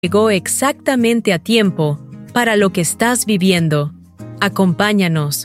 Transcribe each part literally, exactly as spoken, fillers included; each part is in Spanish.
llegó exactamente a tiempo para lo que estás viviendo. Acompáñanos.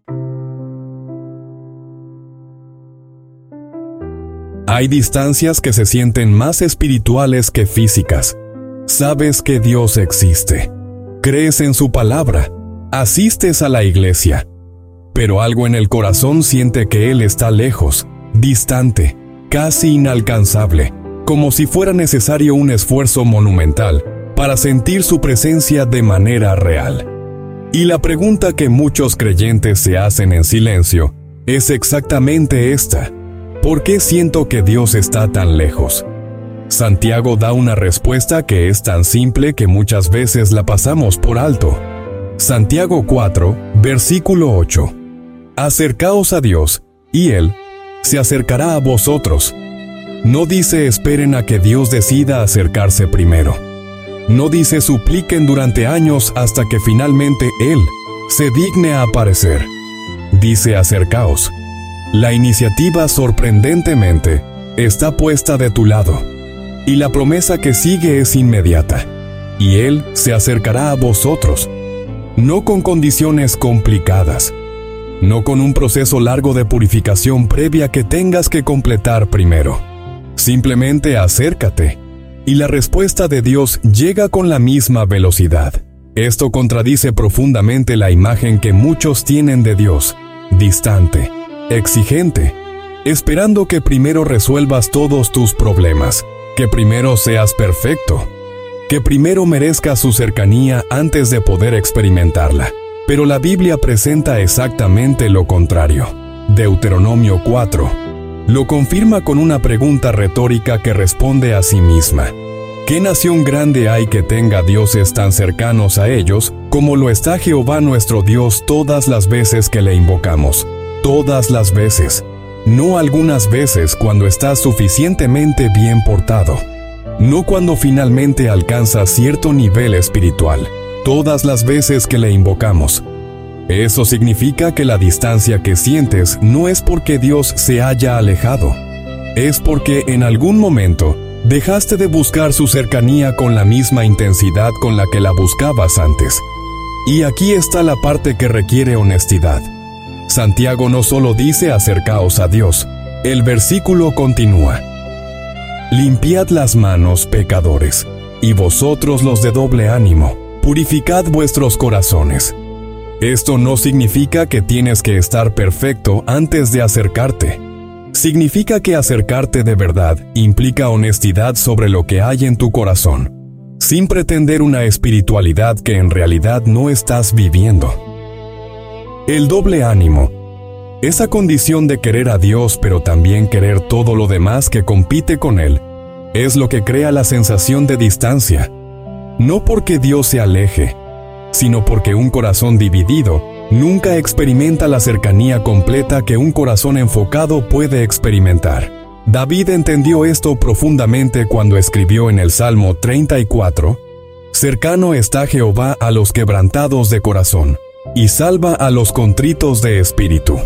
Hay distancias que se sienten más espirituales que físicas. Sabes que Dios existe. Crees en su palabra. Asistes a la iglesia. Pero algo en el corazón siente que Él está lejos, distante, casi inalcanzable, como si fuera necesario un esfuerzo monumental para sentir su presencia de manera real. Y la pregunta que muchos creyentes se hacen en silencio es exactamente esta: ¿por qué siento que Dios está tan lejos? Santiago da una respuesta que es tan simple que muchas veces la pasamos por alto. Santiago cuatro, versículo ocho. Acercaos a Dios, y Él se acercará a vosotros. No dice esperen a que Dios decida acercarse primero. No dice supliquen durante años hasta que finalmente Él se digne a aparecer. Dice acercaos. La iniciativa, sorprendentemente, está puesta de tu lado, y la promesa que sigue es inmediata, y Él se acercará a vosotros, no con condiciones complicadas, no con un proceso largo de purificación previa que tengas que completar primero. Simplemente acércate, y la respuesta de Dios llega con la misma velocidad. Esto contradice profundamente la imagen que muchos tienen de Dios: distante, exigente, esperando que primero resuelvas todos tus problemas, que primero seas perfecto, que primero merezcas su cercanía antes de poder experimentarla. Pero la Biblia presenta exactamente lo contrario. Deuteronomio cuatro lo confirma con una pregunta retórica que responde a sí misma. ¿Qué nación grande hay que tenga dioses tan cercanos a ellos como lo está Jehová nuestro Dios todas las veces que le invocamos? Todas las veces. No algunas veces cuando estás suficientemente bien portado. No cuando finalmente alcanzas cierto nivel espiritual. Todas las veces que le invocamos. Eso significa que la distancia que sientes no es porque Dios se haya alejado. Es porque en algún momento dejaste de buscar su cercanía con la misma intensidad con la que la buscabas antes. Y aquí está la parte que requiere honestidad. Santiago no solo dice acercaos a Dios, el versículo continúa. Limpiad las manos, pecadores, y vosotros los de doble ánimo, purificad vuestros corazones. Esto no significa que tienes que estar perfecto antes de acercarte. Significa que acercarte de verdad implica honestidad sobre lo que hay en tu corazón, sin pretender una espiritualidad que en realidad no estás viviendo. El doble ánimo, esa condición de querer a Dios pero también querer todo lo demás que compite con Él, es lo que crea la sensación de distancia. No porque Dios se aleje, sino porque un corazón dividido nunca experimenta la cercanía completa que un corazón enfocado puede experimentar. David entendió esto profundamente cuando escribió en el Salmo treinta y cuatro, «Cercano está Jehová a los quebrantados de corazón, y salva a los contritos de espíritu».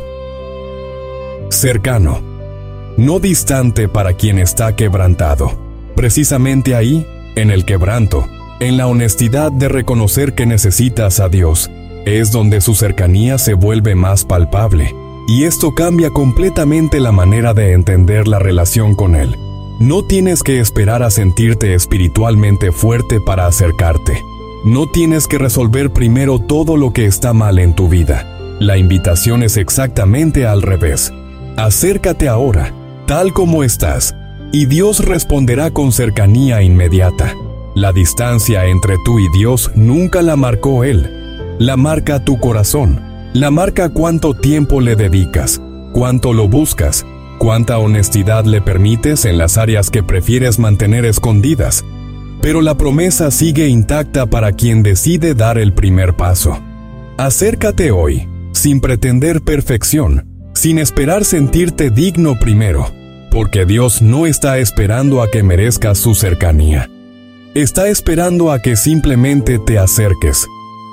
Cercano, no distante para quien está quebrantado. Precisamente ahí, en el quebranto, en la honestidad de reconocer que necesitas a Dios, es donde su cercanía se vuelve más palpable, y esto cambia completamente la manera de entender la relación con Él. No tienes que esperar a sentirte espiritualmente fuerte para acercarte. No tienes que resolver primero todo lo que está mal en tu vida. La invitación es exactamente al revés. Acércate ahora, tal como estás, y Dios responderá con cercanía inmediata. La distancia entre tú y Dios nunca la marcó Él. La marca tu corazón. La marca cuánto tiempo le dedicas, cuánto lo buscas, cuánta honestidad le permites en las áreas que prefieres mantener escondidas. Pero la promesa sigue intacta para quien decide dar el primer paso. Acércate hoy, sin pretender perfección, sin esperar sentirte digno primero, porque Dios no está esperando a que merezcas su cercanía. Está esperando a que simplemente te acerques.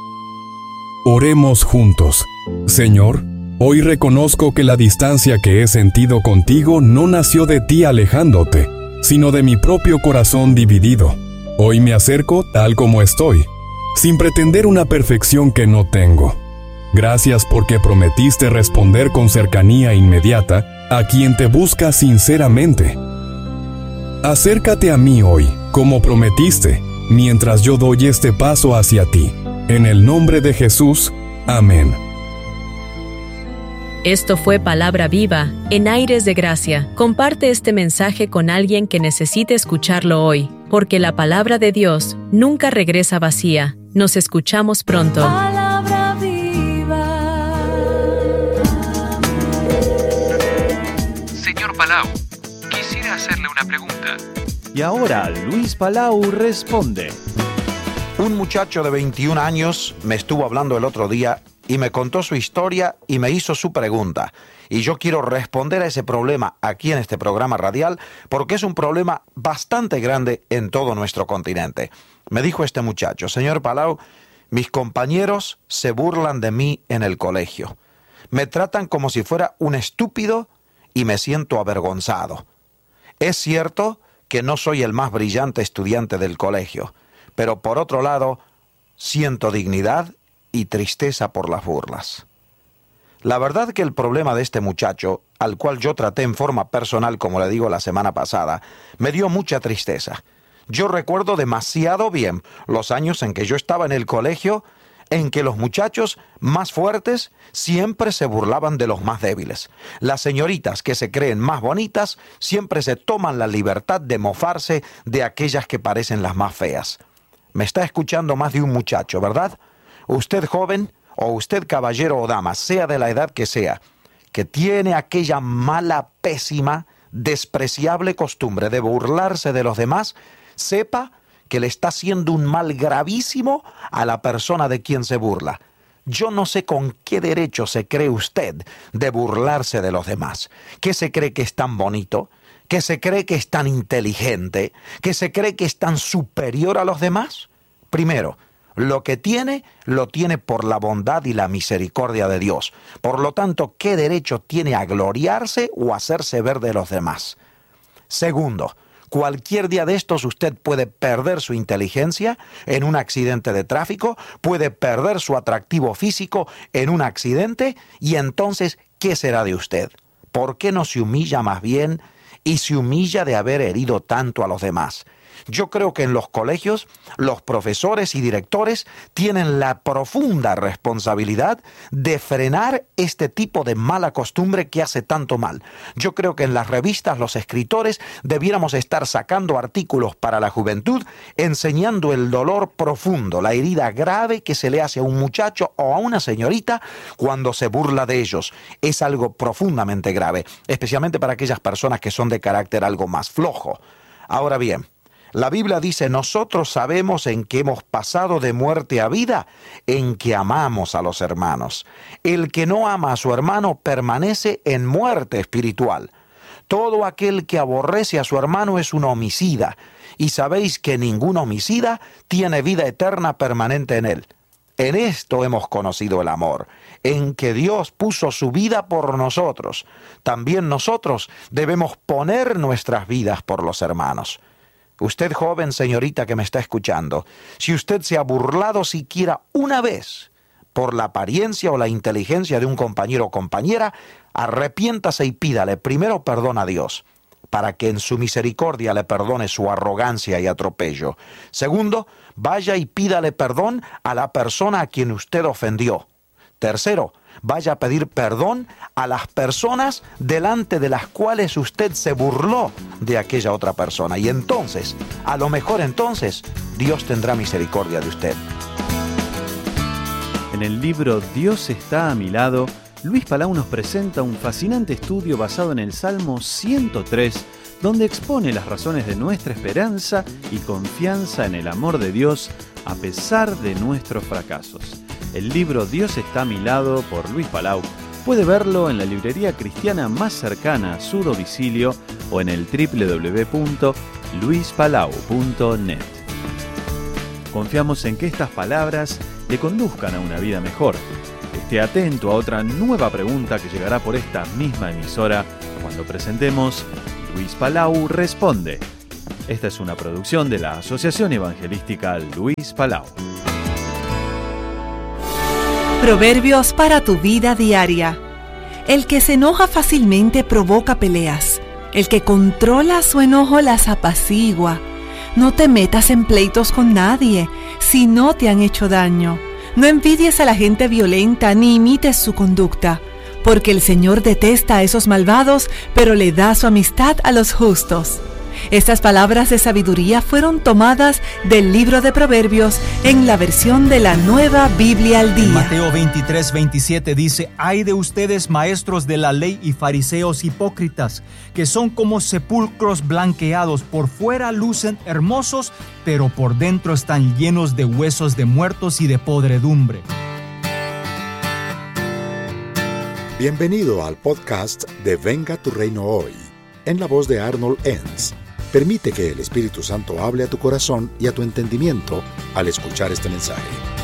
Oremos juntos. Señor, hoy reconozco que la distancia que he sentido contigo no nació de ti alejándote, sino de mi propio corazón dividido. Hoy me acerco tal como estoy, sin pretender una perfección que no tengo. Gracias porque prometiste responder con cercanía inmediata a quien te busca sinceramente. Acércate a mí hoy, como prometiste, mientras yo doy este paso hacia ti. En el nombre de Jesús, amén. Esto fue Palabra Viva, en Aires de Gracia. Comparte este mensaje con alguien que necesite escucharlo hoy, porque la palabra de Dios nunca regresa vacía. Nos escuchamos pronto. Palabra viva. Señor Palau, quisiera hacerle una pregunta. Y ahora Luis Palau responde. Un muchacho de veintiún años me estuvo hablando el otro día y me contó su historia y me hizo su pregunta. Y yo quiero responder a ese problema aquí en este programa radial porque es un problema bastante grande en todo nuestro continente. Me dijo este muchacho: señor Palau, mis compañeros se burlan de mí en el colegio. Me tratan como si fuera un estúpido y me siento avergonzado. Es cierto que no soy el más brillante estudiante del colegio, pero por otro lado, siento dignidad y tristeza por las burlas. La verdad que el problema de este muchacho, al cual yo traté en forma personal, como le digo la semana pasada, me dio mucha tristeza. Yo recuerdo demasiado bien los años en que yo estaba en el colegio, en que los muchachos más fuertes siempre se burlaban de los más débiles. Las señoritas que se creen más bonitas siempre se toman la libertad de mofarse de aquellas que parecen las más feas. Me está escuchando más de un muchacho, ¿verdad? Usted joven, o usted caballero o dama, sea de la edad que sea, que tiene aquella mala, pésima, despreciable costumbre de burlarse de los demás, sepa que le está haciendo un mal gravísimo a la persona de quien se burla. Yo no sé con qué derecho se cree usted de burlarse de los demás. ¿Qué se cree que es tan bonito? ¿Que se cree que es tan inteligente? ¿Que se cree que es tan superior a los demás? Primero, lo que tiene, lo tiene por la bondad y la misericordia de Dios. Por lo tanto, ¿qué derecho tiene a gloriarse o a hacerse ver de los demás? Segundo, cualquier día de estos usted puede perder su inteligencia en un accidente de tráfico, puede perder su atractivo físico en un accidente, y entonces, ¿qué será de usted? ¿Por qué no se humilla más bien y se humilla de haber herido tanto a los demás? Yo creo que en los colegios, los profesores y directores tienen la profunda responsabilidad de frenar este tipo de mala costumbre que hace tanto mal. Yo creo que en las revistas los escritores debiéramos estar sacando artículos para la juventud, enseñando el dolor profundo, la herida grave que se le hace a un muchacho o a una señorita cuando se burla de ellos. Es algo profundamente grave, especialmente para aquellas personas que son de carácter algo más flojo. Ahora bien, la Biblia dice: nosotros sabemos en que hemos pasado de muerte a vida, en que amamos a los hermanos. El que no ama a su hermano permanece en muerte espiritual. Todo aquel que aborrece a su hermano es un homicida, y sabéis que ningún homicida tiene vida eterna permanente en él. En esto hemos conocido el amor, en que Dios puso su vida por nosotros. También nosotros debemos poner nuestras vidas por los hermanos. Usted joven, señorita que me está escuchando, si usted se ha burlado siquiera una vez por la apariencia o la inteligencia de un compañero o compañera, arrepiéntase y pídale primero perdón a Dios, para que en su misericordia le perdone su arrogancia y atropello. Segundo, vaya y pídale perdón a la persona a quien usted ofendió. Tercero, vaya a pedir perdón a las personas delante de las cuales usted se burló de aquella otra persona. Y entonces, a lo mejor entonces, Dios tendrá misericordia de usted. En el libro Dios está a mi lado, Luis Palau nos presenta un fascinante estudio basado en el Salmo ciento tres, donde expone las razones de nuestra esperanza y confianza en el amor de Dios a pesar de nuestros fracasos. El libro Dios está a mi lado, por Luis Palau, puede verlo en la librería cristiana más cercana a su domicilio o en el doble u doble u doble u punto luis palau punto net. Confiamos en que estas palabras le conduzcan a una vida mejor. Esté atento a otra nueva pregunta que llegará por esta misma emisora cuando presentemos Luis Palau Responde. Esta es una producción de la Asociación Evangelística Luis Palau. Proverbios para tu vida diaria. El que se enoja fácilmente provoca peleas. El que controla su enojo las apacigua. No te metas en pleitos con nadie si no te han hecho daño. No envidies a la gente violenta ni imites su conducta, porque el Señor detesta a esos malvados, pero le da su amistad a los justos. Estas palabras de sabiduría fueron tomadas del libro de Proverbios en la versión de la Nueva Biblia al Día. En Mateo veintitrés, veintisiete dice: «Ay de ustedes, maestros de la ley y fariseos hipócritas, que son como sepulcros blanqueados, por fuera lucen hermosos, pero por dentro están llenos de huesos de muertos y de podredumbre». Bienvenido al podcast de Venga tu Reino Hoy, en la voz de Arnold Enns. Permite que el Espíritu Santo hable a tu corazón y a tu entendimiento al escuchar este mensaje.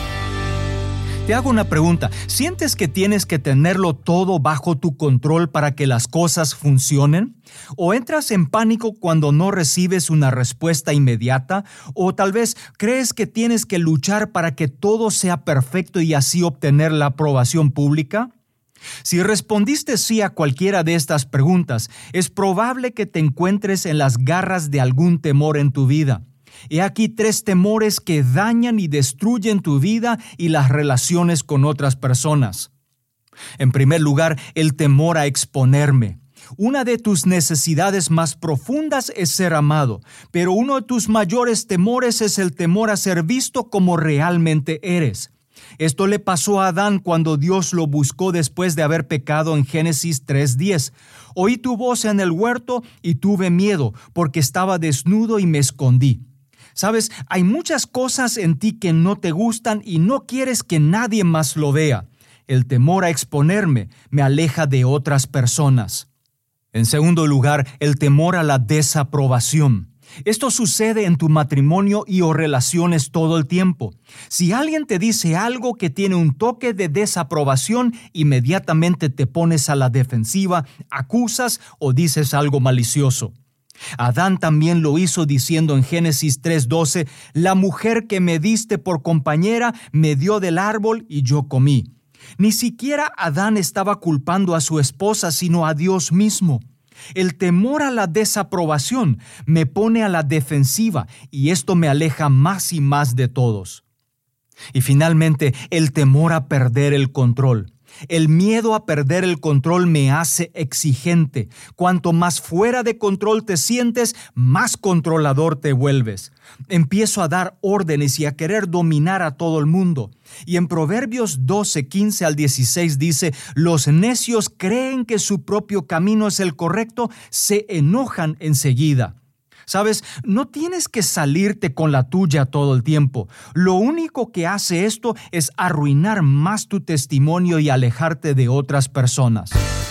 Te hago una pregunta. ¿Sientes que tienes que tenerlo todo bajo tu control para que las cosas funcionen? ¿O entras en pánico cuando no recibes una respuesta inmediata? ¿O tal vez crees que tienes que luchar para que todo sea perfecto y así obtener la aprobación pública? Si respondiste sí a cualquiera de estas preguntas, es probable que te encuentres en las garras de algún temor en tu vida. He aquí tres temores que dañan y destruyen tu vida y las relaciones con otras personas. En primer lugar, el temor a exponerme. Una de tus necesidades más profundas es ser amado, pero uno de tus mayores temores es el temor a ser visto como realmente eres. Esto le pasó a Adán cuando Dios lo buscó después de haber pecado en Génesis tres diez. Oí tu voz en el huerto y tuve miedo, porque estaba desnudo y me escondí. Sabes, hay muchas cosas en ti que no te gustan y no quieres que nadie más lo vea. El temor a exponerme me aleja de otras personas. En segundo lugar, el temor a la desaprobación. Esto sucede en tu matrimonio y o relaciones todo el tiempo. Si alguien te dice algo que tiene un toque de desaprobación, inmediatamente te pones a la defensiva, acusas o dices algo malicioso. Adán también lo hizo diciendo en Génesis tres doce, «La mujer que me diste por compañera me dio del árbol y yo comí». Ni siquiera Adán estaba culpando a su esposa, sino a Dios mismo. El temor a la desaprobación me pone a la defensiva y esto me aleja más y más de todos. Y finalmente, el temor a perder el control. El miedo a perder el control me hace exigente. Cuanto más fuera de control te sientes, más controlador te vuelves. Empiezo a dar órdenes y a querer dominar a todo el mundo. Y en Proverbios doce, quince al dieciséis dice, «Los necios creen que su propio camino es el correcto, se enojan enseguida». Sabes, no tienes que salirte con la tuya todo el tiempo. Lo único que hace esto es arruinar más tu testimonio y alejarte de otras personas.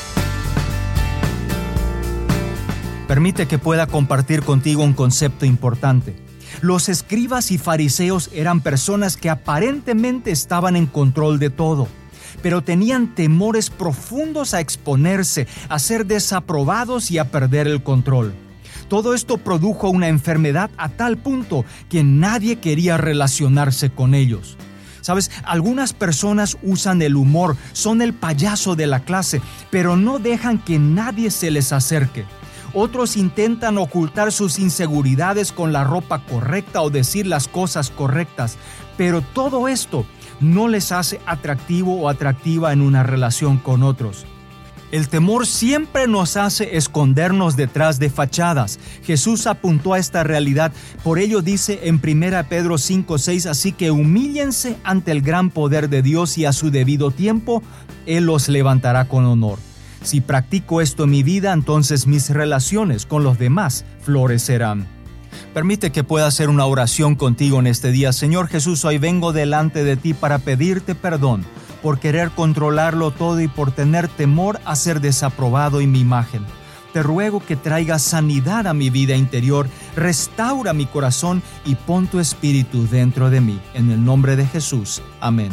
Permite que pueda compartir contigo un concepto importante. Los escribas y fariseos eran personas que aparentemente estaban en control de todo, pero tenían temores profundos a exponerse, a ser desaprobados y a perder el control. Todo esto produjo una enfermedad a tal punto que nadie quería relacionarse con ellos. Sabes, algunas personas usan el humor, son el payaso de la clase, pero no dejan que nadie se les acerque. Otros intentan ocultar sus inseguridades con la ropa correcta o decir las cosas correctas, pero todo esto no les hace atractivo o atractiva en una relación con otros. El temor siempre nos hace escondernos detrás de fachadas. Jesús apuntó a esta realidad, por ello dice en primera Pedro cinco seis, así que humíllense ante el gran poder de Dios y a su debido tiempo, Él los levantará con honor. Si practico esto en mi vida, entonces mis relaciones con los demás florecerán. Permite que pueda hacer una oración contigo en este día. Señor Jesús, hoy vengo delante de ti para pedirte perdón por querer controlarlo todo y por tener temor a ser desaprobado en mi imagen. Te ruego que traigas sanidad a mi vida interior, restaura mi corazón y pon tu espíritu dentro de mí. En el nombre de Jesús. Amén.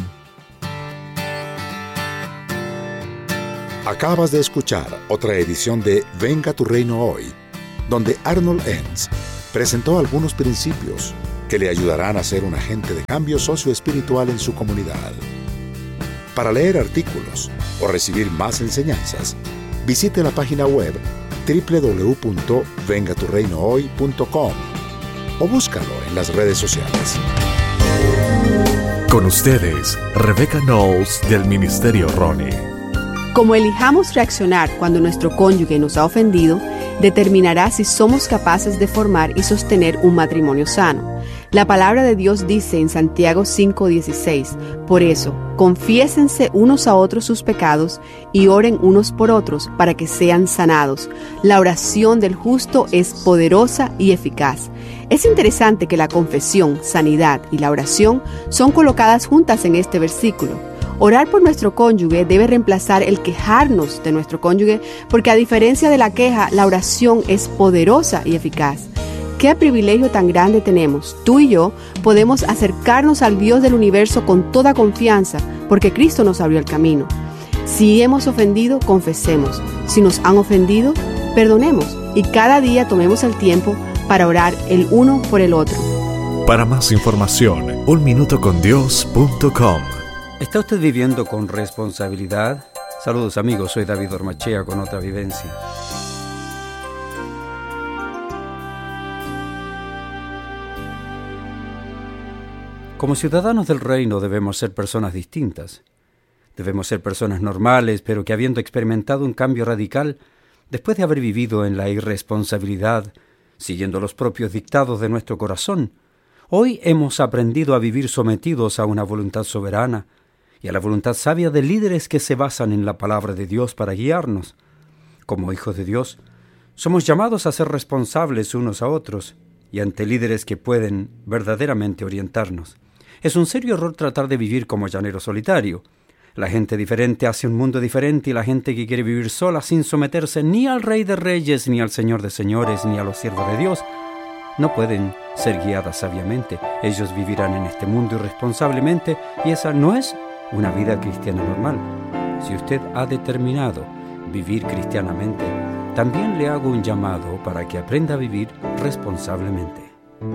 Acabas de escuchar otra edición de Venga tu Reino Hoy, donde Arnold Enns presentó algunos principios que le ayudarán a ser un agente de cambio socioespiritual en su comunidad. Para leer artículos o recibir más enseñanzas, visite la página web doble u doble u doble u punto venga tu reino hoy punto com o búscalo en las redes sociales. Con ustedes, Rebecca Knowles del Ministerio Ronnie. Como elijamos reaccionar cuando nuestro cónyuge nos ha ofendido, determinará si somos capaces de formar y sostener un matrimonio sano. La palabra de Dios dice en Santiago cinco dieciséis, por eso, confiésense unos a otros sus pecados y oren unos por otros para que sean sanados. La oración del justo es poderosa y eficaz. Es interesante que la confesión, sanidad y la oración son colocadas juntas en este versículo. Orar por nuestro cónyuge debe reemplazar el quejarnos de nuestro cónyuge, porque a diferencia de la queja, la oración es poderosa y eficaz. ¿Qué privilegio tan grande tenemos? Tú y yo podemos acercarnos al Dios del universo con toda confianza, porque Cristo nos abrió el camino. Si hemos ofendido, confesemos. Si nos han ofendido, perdonemos. Y cada día tomemos el tiempo para orar el uno por el otro. Para más información, un minuto con dios punto com. ¿Está usted viviendo con responsabilidad? Saludos amigos, soy David Ormachea con otra vivencia. Como ciudadanos del reino debemos ser personas distintas. Debemos ser personas normales, pero que habiendo experimentado un cambio radical, después de haber vivido en la irresponsabilidad, siguiendo los propios dictados de nuestro corazón, hoy hemos aprendido a vivir sometidos a una voluntad soberana y a la voluntad sabia de líderes que se basan en la palabra de Dios para guiarnos. Como hijos de Dios, somos llamados a ser responsables unos a otros y ante líderes que pueden verdaderamente orientarnos. Es un serio error tratar de vivir como llanero solitario. La gente diferente hace un mundo diferente y la gente que quiere vivir sola sin someterse ni al Rey de Reyes, ni al Señor de Señores, ni a los siervos de Dios, no pueden ser guiadas sabiamente. Ellos vivirán en este mundo irresponsablemente y esa no es una vida cristiana normal. Si usted ha determinado vivir cristianamente, también le hago un llamado para que aprenda a vivir responsablemente.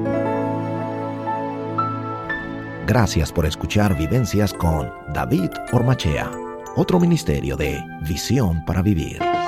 Gracias por escuchar Vivencias con David Ormachea, otro ministerio de Visión para Vivir.